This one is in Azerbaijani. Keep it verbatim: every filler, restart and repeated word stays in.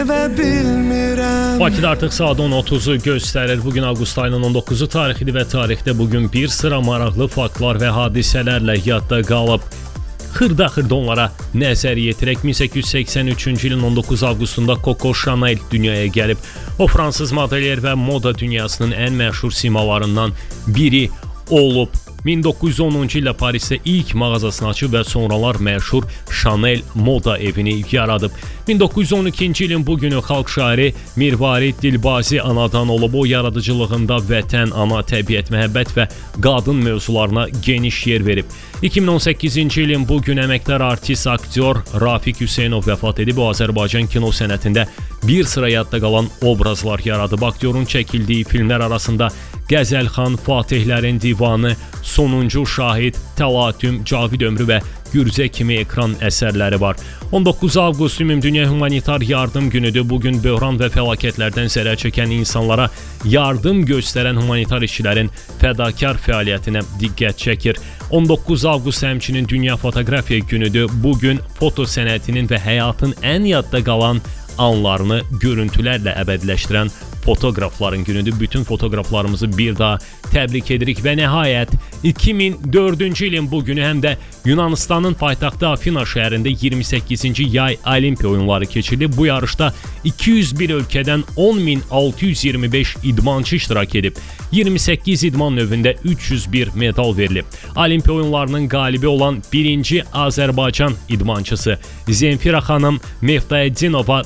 Bakıda artıq saat on otuzu göstərir. Bugün avqust ayının on doqquzu tarixidir və tarixdə bugün bir sıra maraqlı faktlar və hadisələrlə yadda qalıb. Xırda-xırda onlara nəzər yetirək. min səkkiz yüz səksən üçüncü ilin on doqquz avqustunda Coco Chanel dünyaya gəlib. O, fransız modelyer və moda dünyasının ən məşhur simalarından biri olub. min doqquz yüz onuncu ildə Parisdə ilk mağazasını açıb və sonralar məşhur Chanel moda evini yaradıb. min doqquz yüz on ikinci ilin bugünü xalq şairi Mirvarid Dilbazi anadan olub. O, yaradıcılığında vətən, ana, təbiət, məhəbbət və qadın mövzularına geniş yer verib. iki min on səkkizinci ilin bugün əməkdar artist, aktyor Rafiq Hüseynov vəfat edib. O, Azərbaycan kino sənətində bir sıra yadda qalan obrazlar yaradıb. Aktyorun çəkildiyi filmlər arasında Qəzəlxan, Fatihlərin Divanı, Sonuncu Şahid, Təlatüm, Cavid Ömrü və Gürcə kimi ekran əsərləri var. on doqquz avqust Ümumdünya Humanitar Yardım Günüdür. Bugün böhran və fəlakətlərdən zərər çəkən insanlara yardım göstərən humanitar işçilərin fədakar fəaliyyətinə diqqət çəkir. on doqquz avqust həmçinin Dünya Fotoqrafiya Günüdür. Bugün foto sənətinin və həyatın ən yadda qalan anlarını görüntülərlə əbədiləşdirən fotoqrafların günüdür. Bütün fotoqraflarımızı bir daha təbrik edirik və nəhayət iki min dördüncü ilin bugünü həm də Yunanistanın paytaxtı Afina şəhərində iyirmi səkkizinci yay Olimpiya oyunları keçirilib. Bu yarışda iki yüz bir ölkədən on min altı yüz iyirmi beş idmançı iştirak edib. iyirmi səkkiz idman növündə üç yüz bir medal verilib. Olimpiya oyunlarının qalibi olan birinci Azərbaycan idmançısı Zemfira xanım Mevdaeddinova